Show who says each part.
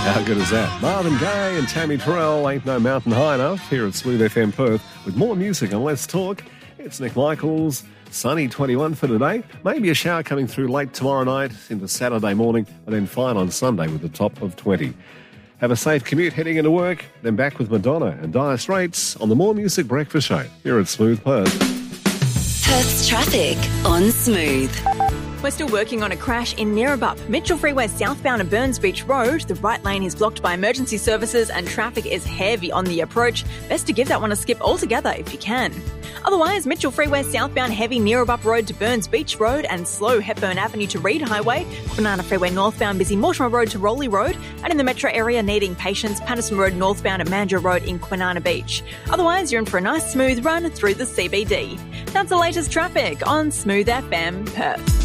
Speaker 1: How good is that? Marvin Gaye and Tammy Terrell, Ain't No Mountain High Enough, here at Smooth FM Perth. With more music and less talk, it's Nick Michaels. Sunny 21 for today. Maybe a shower coming through late tomorrow night into Saturday morning, and then fine on Sunday with a top of 20. Have a safe commute heading into work, then back with Madonna and Dire Straits on the More Music Breakfast Show here at Smooth Perth.
Speaker 2: Perth's traffic on Smooth.
Speaker 3: We're still working on a crash in Neerabup, Mitchell Freeway southbound at Burns Beach Road. The right lane is blocked by emergency services and traffic is heavy on the approach. Best to give that one a skip altogether if you can. Otherwise, Mitchell Freeway southbound heavy Neerabup Road to Burns Beach Road and slow Hepburn Avenue to Reed Highway. Kwinana Freeway northbound busy Mortimer Road to Rowley Road. And in the metro area needing patience, Patterson Road northbound at Mandurah Road in Kwinana Beach. Otherwise, you're in for a nice smooth run through the CBD. That's the latest traffic on Smooth FM Perth.